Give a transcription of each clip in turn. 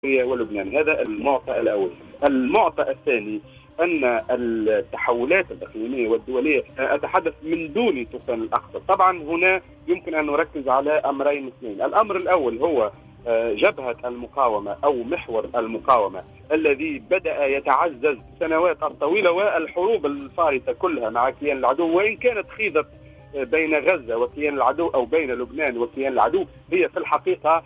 ولبنان. هذا المعطى الأول. المعطى الثاني أن التحولات الإقليمية والدولية، أتحدث من دون طوفان الأقصى. طبعا هنا يمكن أن نركز على أمرين اثنين. الأمر الأول هو جبهة المقاومة أو محور المقاومة الذي بدأ يتعزز سنوات الطويلة، والحروب الفارطة كلها مع كيان العدو، وإن كانت خيضت بين غزة وكيان العدو أو بين لبنان وكيان العدو، هي في الحقيقة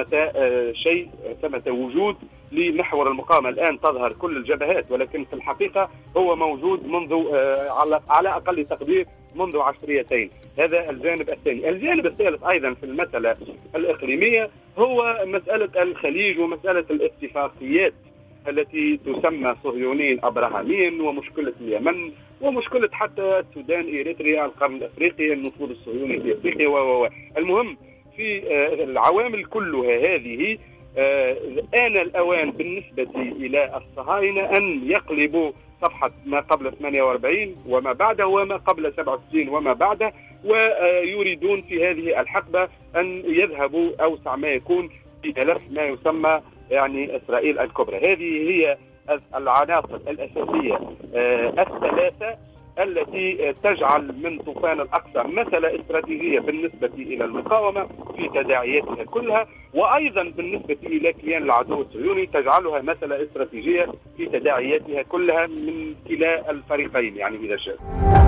ثمة وجود لمحور المقاومة. الآن تظهر كل الجبهات، ولكن في الحقيقة هو موجود منذ على أقل تقدير منذ عشريتين. هذا الجانب الثاني. الجانب الثالث أيضا في المسألة الإقليمية هو مسألة الخليج ومسألة الاتفاقيات التي تسمى صهيونيين أبراهاميين، ومشكلة اليمن، ومشكلة حتى السودان، إريتريا، القرن الأفريقي، النفوذ الصهيوني في أفريقيا. المهم في العوامل كلها هذه آن الأوان بالنسبة إلى الصهاينة أن يقلبوا صفحة ما قبل 48 وما بعده وما قبل 67 وما بعده، ويريدون في هذه الحقبة أن يذهبوا أوسع ما يكون في ملف ما يسمى يعني إسرائيل الكبرى. هذه هي العناصر الأساسية الثلاثة التي تجعل من طوفان الأقصى مسألة استراتيجية بالنسبة إلى المقاومة في تداعياتها كلها، وأيضا بالنسبة إلى كيان العدو الصهيوني تجعلها مسألة استراتيجية في تداعياتها كلها من كلا الفريقين يعني إذا شاء.